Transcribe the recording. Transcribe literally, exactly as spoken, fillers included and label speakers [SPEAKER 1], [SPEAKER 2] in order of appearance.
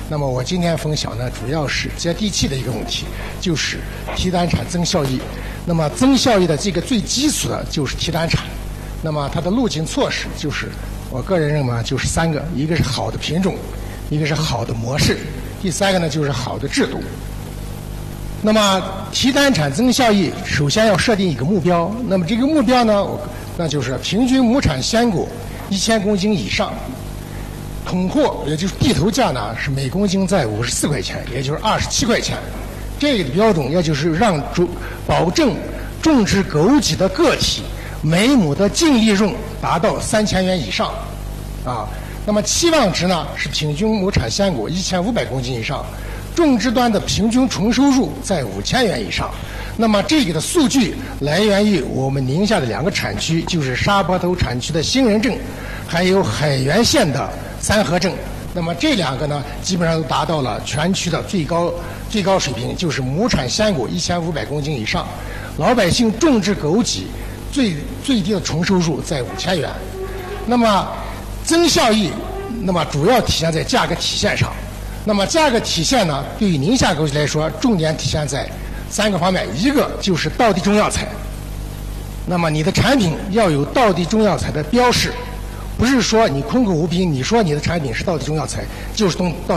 [SPEAKER 1] 那么我今天分享呢，主要是接地气的一个问题，就是提单产增效益。那么增效益的这个最基础的就是提单产。那么它的路径措施就是，我个人认为就是三个，一个是好的品种，一个是好的模式，第三个呢就是好的制度。那么提单产增效益，首先要设定一个目标。那么这个目标呢，那就是平均亩产鲜果一千公斤以上，统货也就是地头价呢是每公斤在五十四块钱，也就是二十七块钱。这个标准也就是让主保证种植枸杞的个体每亩的净利润达到三千元以上，啊，那么期望值呢是平均亩产鲜果一千五百公斤以上。种植端的平均纯收入在五千元以上。那么这个的数据来源于我们宁夏的两个产区，就是沙坡头产区的兴仁镇，还有海原县的三河镇。那么这两个呢，基本上都达到了全区的最高最高水平，就是亩产鲜果一千五百公斤以上，老百姓种植枸杞最最低的纯收入在五千元。那么增效益，那么主要体现在价格体现上。那么价格体现呢，对于宁夏枸杞来说，重点体现在三个方面，一个就是道地中药材。那么你的产品要有道地中药材的标识，不是说你空口无凭，你说你的产品是道地中药材，就是东道。